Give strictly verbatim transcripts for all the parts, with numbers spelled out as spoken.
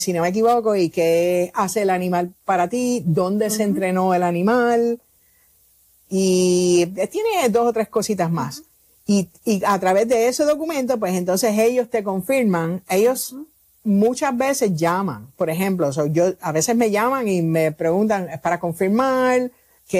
si no me equivoco, y qué hace el animal para ti, dónde uh-huh. se entrenó el animal, y tiene dos o tres cositas más. Uh-huh. Y, y a través de ese documento, pues entonces ellos te confirman, ellos uh-huh. muchas veces llaman, por ejemplo, so yo a veces me llaman y me preguntan para confirmar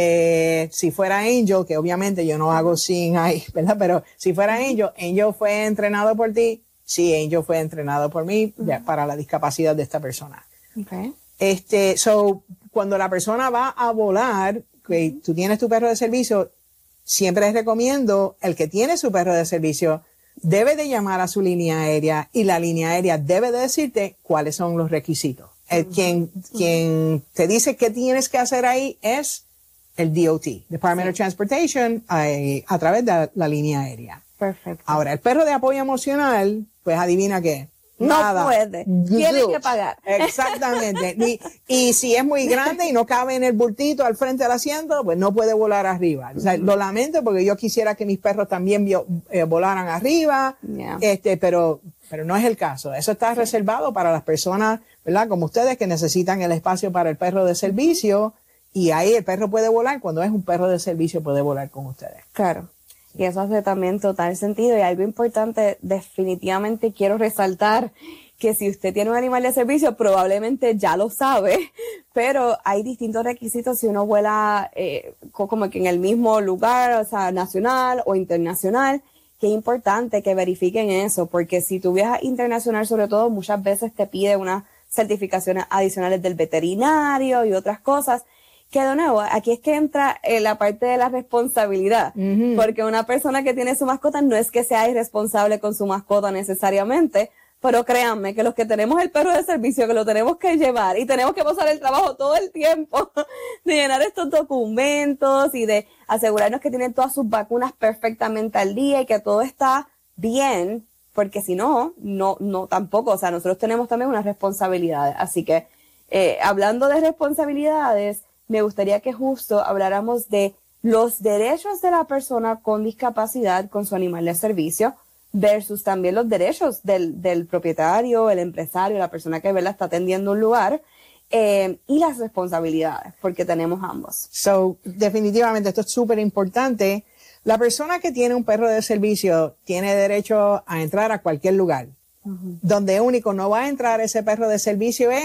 que si fuera Angel, que obviamente yo no hago sin ahí, ¿verdad? Pero si fuera uh-huh. Angel, Angel fue entrenado por ti. Sí, Angel fue entrenado por mí uh-huh. ya, para la discapacidad de esta persona. Okay. Este, so, cuando la persona va a volar, que uh-huh. tú tienes tu perro de servicio, siempre les recomiendo, el que tiene su perro de servicio debe de llamar a su línea aérea y la línea aérea debe de decirte cuáles son los requisitos. El, uh-huh. quien, uh-huh. quien te dice qué tienes que hacer ahí es el D O T, Department sí. of Transportation, a, a través de la, la línea aérea. Perfecto. Ahora, el perro de apoyo emocional, pues adivina qué. Nada. No puede. Tiene que pagar. Exactamente. y, y si es muy grande y no cabe en el bultito al frente del asiento, pues no puede volar arriba. O sea, uh-huh. lo lamento porque yo quisiera que mis perros también vio, eh, volaran arriba, yeah. este, pero, pero no es el caso. Eso está reservado para las personas, ¿verdad? Como ustedes que necesitan el espacio para el perro de servicio y ahí el perro puede volar. Cuando es un perro de servicio puede volar con ustedes. Claro. Y eso hace también total sentido. Y algo importante, definitivamente quiero resaltar que si usted tiene un animal de servicio, probablemente ya lo sabe, pero hay distintos requisitos si uno vuela eh, como que en el mismo lugar, o sea, nacional o internacional, que es importante que verifiquen eso, porque si tú viajas internacional, sobre todo, muchas veces te pide unas certificaciones adicionales del veterinario y otras cosas. Que de nuevo, aquí es que entra eh, la parte de la responsabilidad, uh-huh. porque una persona que tiene su mascota no es que sea irresponsable con su mascota necesariamente, pero créanme que los que tenemos el perro de servicio, que lo tenemos que llevar y tenemos que pasar el trabajo todo el tiempo de llenar estos documentos y de asegurarnos que tienen todas sus vacunas perfectamente al día y que todo está bien, porque si no, no, no tampoco, o sea, nosotros tenemos también unas responsabilidades. Así que, eh, hablando de responsabilidades, me gustaría que justo habláramos de los derechos de la persona con discapacidad con su animal de servicio versus también los derechos del, del propietario, el empresario, la persona que ¿verdad? Está atendiendo un lugar eh, y las responsabilidades, porque tenemos ambos. So, definitivamente esto es súper importante. La persona que tiene un perro de servicio tiene derecho a entrar a cualquier lugar. Uh-huh. Donde único no va a entrar ese perro de servicio es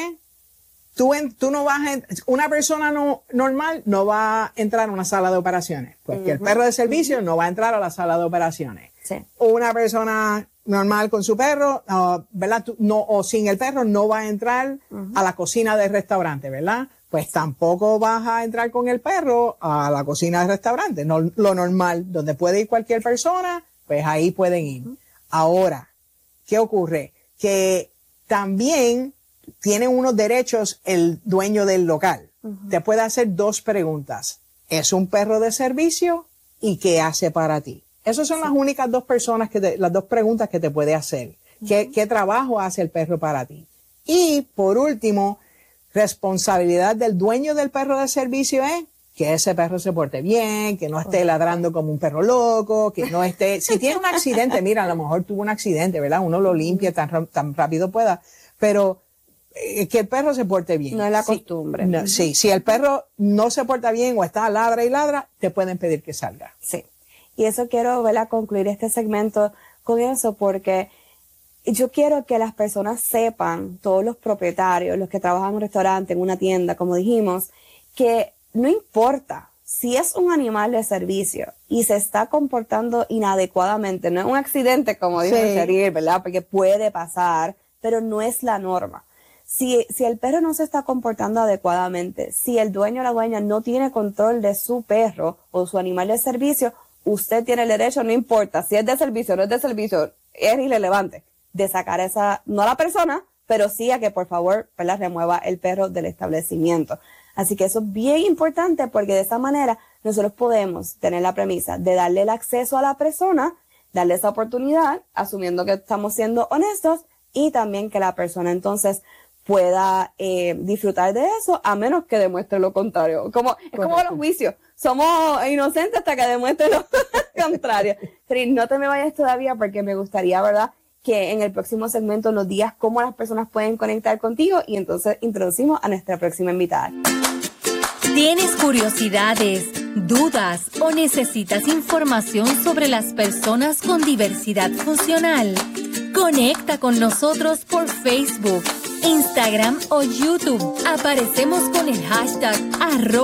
Tú, en, tú no vas a, una persona no, normal no va a entrar a una sala de operaciones. Pues uh-huh. que el perro de servicio uh-huh. no va a entrar a la sala de operaciones. Sí. Una persona normal con su perro, uh, ¿verdad? Tú, no, o sin el perro no va a entrar uh-huh. a la cocina del restaurante, ¿verdad? Pues tampoco vas a entrar con el perro a la cocina del restaurante. No, lo normal, donde puede ir cualquier persona, pues ahí pueden ir. Uh-huh. Ahora, ¿qué ocurre? Que también tiene unos derechos el dueño del local. Uh-huh. Te puede hacer dos preguntas. ¿Es un perro de servicio? ¿Y qué hace para ti? Esas son sí. las únicas dos personas que te, las dos preguntas que te puede hacer. Uh-huh. ¿Qué, qué trabajo hace el perro para ti? Y por último, responsabilidad del dueño del perro de servicio es que ese perro se porte bien, que no esté uh-huh. ladrando como un perro loco, que no esté, si tiene un accidente, mira, a lo mejor tuvo un accidente, ¿verdad? Uno lo limpia tan, tan rápido pueda, pero que el perro se porte bien. No es la costumbre. Sí, no, sí, si el perro no se porta bien o está ladra y ladra, te pueden pedir que salga. Sí. Y eso quiero, ¿verdad? Concluir este segmento con eso porque yo quiero que las personas sepan, todos los propietarios, los que trabajan en un restaurante, en una tienda, como dijimos, que no importa si es un animal de servicio y se está comportando inadecuadamente, no es un accidente, como dijo sí. Cheryl, ¿verdad? Porque puede pasar, pero no es la norma. Si, si el perro no se está comportando adecuadamente, si el dueño o la dueña no tiene control de su perro o su animal de servicio, usted tiene el derecho, no importa si es de servicio o no es de servicio, es irrelevante, de sacar esa, no a la persona, pero sí a que por favor, ¿verdad? Remueva el perro del establecimiento. Así que eso es bien importante porque de esa manera nosotros podemos tener la premisa de darle el acceso a la persona, darle esa oportunidad, asumiendo que estamos siendo honestos y también que la persona entonces pueda eh, disfrutar de eso, a menos que demuestre lo contrario. Como, es Correcto. Como los juicios. Somos inocentes hasta que demuestre lo contrario. Pero no te me vayas todavía porque me gustaría, ¿verdad?, que en el próximo segmento nos digas cómo las personas pueden conectar contigo y entonces introducimos a nuestra próxima invitada. ¿Tienes curiosidades, dudas o necesitas información sobre las personas con diversidad funcional? Conecta con nosotros por Facebook, Instagram o YouTube. Aparecemos con el hashtag arroba